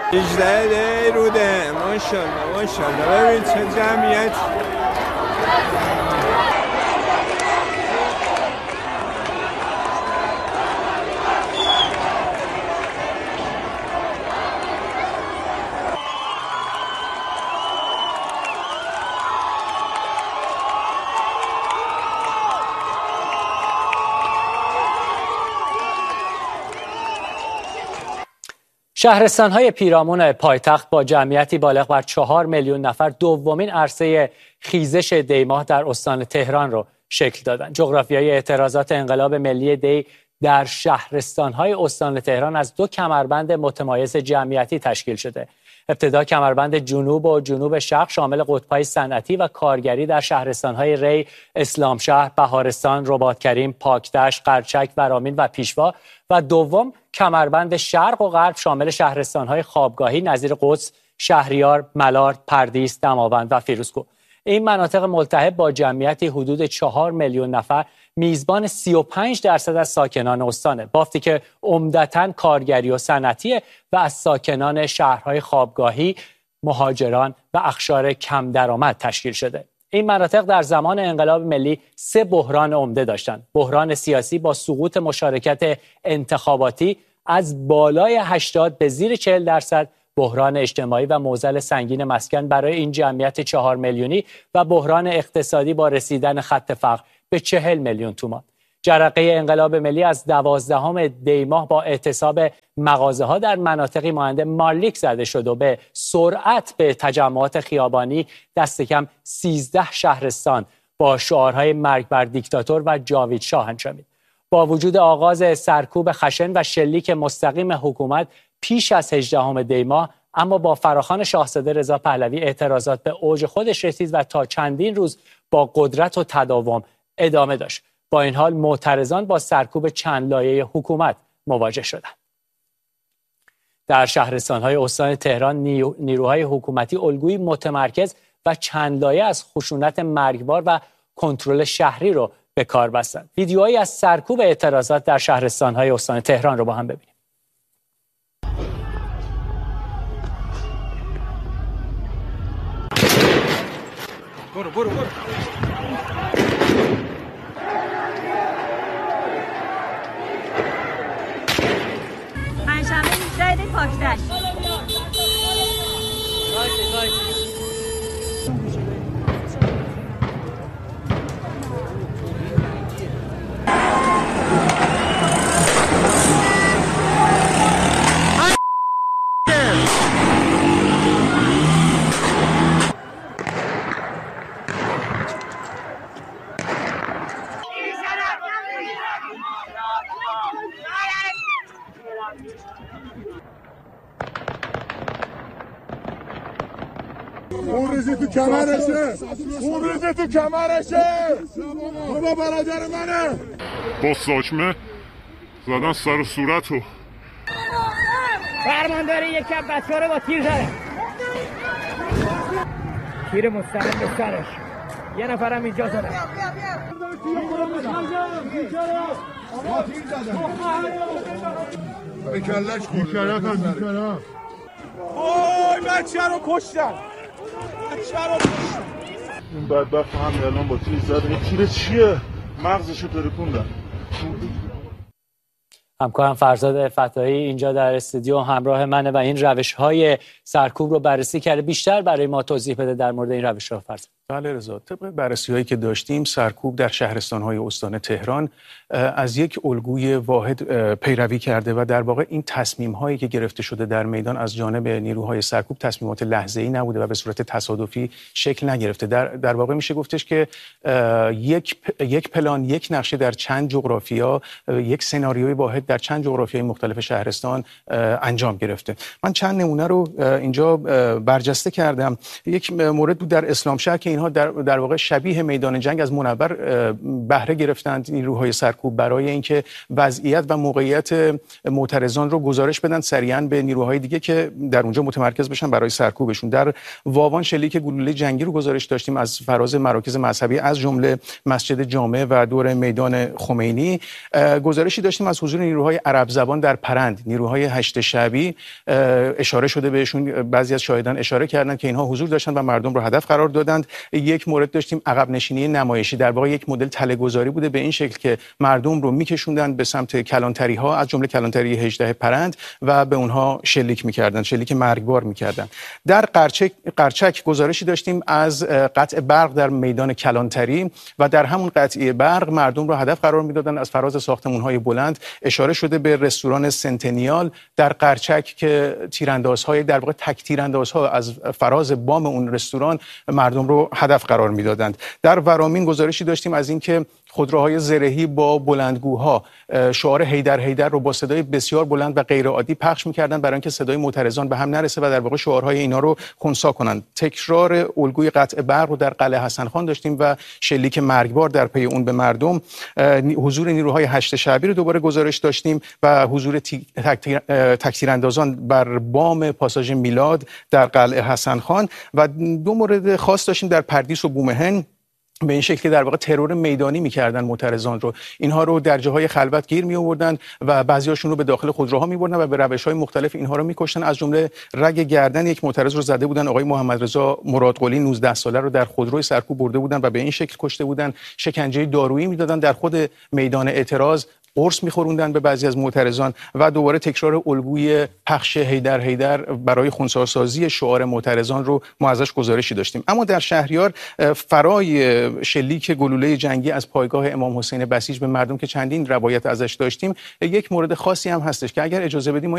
18 روده. ماشاءالله ببین چه جمعیت. شهرستان‌های پیرامون پایتخت با جمعیتی بالغ بر 4 میلیون نفر دومین عرصه خیزش دی‌ماه در استان تهران را شکل دادند. جغرافیای اعتراضات انقلاب ملی دی در شهرستان‌های استان تهران از دو کمربند متمایز جمعیتی تشکیل شده. ابتدا کمربند جنوب و جنوب شرق شامل قطب‌های صنعتی و کارگری در شهرستان‌های ری، اسلامشهر، بهارستان، رباط‌کریم، پاکدشت، قرچک، ورامین و پیشوا و دوم کمربند شرق و غرب شامل شهرستان‌های خوابگاهی نظیر قدس، شهریار، ملارد، پردیس، دماوند و فیروزکوه. این مناطق ملتهب با جمعیتی حدود 4 میلیون نفر میزبان 35% از ساکنان استانه، بافتی که عمدتاً کارگری و صنعتیه و از ساکنان شهرهای خوابگاهی، مهاجران و اقشار کم درآمد تشکیل شده. این مناطق در زمان انقلاب ملی 3 بحران عمده داشتند. بحران سیاسی با سقوط مشارکت انتخاباتی از بالای 80 به زیر 40%، بحران اجتماعی و معضل سنگین مسکن برای این جمعیت 4 میلیونی و بحران اقتصادی با رسیدن خط فقر به 40 میلیون تومان. جرقه انقلاب ملی از 12 دی‌ماه با اعتصاب مغازه‌ها در مناطقی مانند مارلیک زده شد و به سرعت به تجمعات خیابانی دست کم 13 شهرستان با شعارهای مرگ بر دیکتاتور و جاوید شاه انجامید. با وجود آغاز سرکوب خشن و شلیک مستقیم حکومت پیش از 18 دی‌ماه، اما با فراخوان شاهزاده رضا پهلوی اعتراضات به اوج خودش رسید و تا چندین روز با قدرت و تداوم ادامه داشت. با این حال معترضان با سرکوب چند لایه حکومت مواجه شدند. در شهرستان‌های استان تهران نیروهای حکومتی الگویی متمرکز و چند لایه از خشونت مرگبار و کنترل شهری رو به کار بستند. ویدیوهایی از سرکوب اعتراضات در شهرستان‌های استان تهران رو با هم ببینیم. برو پنجشنبه 18 پاکدشت. اون ریزی تو کمرشه بابا برادر منه با ساچمه زدن سر و صورتو. فرمانداری یکی از بچه‌ها رو با تیر زده، تیر مستقیم به سرش. یه نفرم اینجا زده. به کلش خورده. اوی بچه رو کشتن. این بدبخت همین الان با تیر زد. این تیر چیه؟ مغزشو ترکوندن. همکارم فرزاد فتاحی اینجا در استودیو همراه منه و این روش‌های سرکوب رو بررسی کرده. بیشتر برای ما توضیح بده در مورد این روش‌ها فرزاد. بله رضا، طبق بررسی‌هایی که داشتیم سرکوب در شهرستان‌های استان تهران از یک الگوی واحد پیروی کرده و در واقع این تصمیم‌هایی که گرفته شده در میدان از جانب نیروهای سرکوب تصمیمات لحظه‌ای نبوده و به صورت تصادفی شکل نگرفته. در واقع میشه گفتش که یک پلان، یک نقشه در چند جغرافیا، یک سناریوی واحد در چند جغرافیای مختلف شهرستان انجام گرفته. من چند نمونه رو اینجا برجسته کردم. یک مورد بود در اسلامشهر که اینها در واقع شبیه میدان جنگ از منور بهره گرفتند نیروهای سرکوب برای اینکه وضعیت و موقعیت معترضان رو گزارش بدن سریعا به نیروهای دیگه که در اونجا متمرکز بشن برای سرکوبشون. در واوان شلیک گلوله جنگی رو گزارش داشتیم از فراز مراکز مذهبی از جمله مسجد جامع و دور میدان خمینی. گزارشی داشتیم از حضور نیروهای عرب زبان در پرند، نیروهای هشت شعبی اشاره شده بهشون، بعضی از شاهدان اشاره کردند که اینها حضور داشتن و مردم رو هدف قرار دادند. یک مورد داشتیم عقب نشینی نمایشی، در واقع یک مدل تله‌گذاری بوده به این شکل که مردم رو میکشوندن به سمت کلانتری ها از جمله کلانتری 18 پرند و به اونها شلیک میکردن، شلیک مرگبار میکردن. در قرچک گزارشی داشتیم از قطع برق در میدان کلانتری و در همون قطعه برق مردم رو هدف قرار میدادن از فراز ساختمان‌های بلند. اشاره شده به رستوران سنتنیال در قرچک که تیراندازهای در واقع تک تیراندازها از فراز بام اون رستوران مردم رو هدف قرار میدادند. در ورامین گزارشی داشتیم از اینکه خودروهای زرهی با بلندگوها شعار حیدر حیدر رو با صدای بسیار بلند و غیر عادی پخش می‌کردند برای اینکه صدای معترضان به هم نرسه و در واقع شعارهای اینا رو خنثی کنند. تکرار الگوی قطع برق رو در قلعه حسن خان داشتیم و شلیک مرگبار در پی اون به مردم. حضور نیروهای هشت شعبی رو دوباره گزارش داشتیم و حضور تکتیراندازان بر بام پاساژ میلاد در قلعه حسن خان و دو مورد خاص داشتیم در پردیس و بومهن به این شکل که در واقع ترور میدانی می‌کردن معترضان رو. اینها رو در جاهای خلوت گیر می‌آوردن و بعضی‌هاشون رو به داخل خودروها می‌بردن و به روش‌های مختلف اینها رو می‌کشتن. از جمله رگ گردن یک معترض رو زده بودن، آقای محمد رضا مرادقلی 19 ساله رو در خودروی سرکوب برده بودن و به این شکل کشته بودن. شکنجه دارویی می‌دادن در خود میدان اعتراض، قرص می‌خوروندن به بعضی از معترضان و دوباره تکرار الگوی پخش حیدر حیدر برای خنثی‌سازی شعار معترضان رو ما ازش گزارشی داشتیم. اما در شهریار فرای شلیک گلوله جنگی از پایگاه امام حسین بسیج به مردم که چندین روایت ازش داشتیم، یک مورد خاصی هم هستش که اگر اجازه بدیم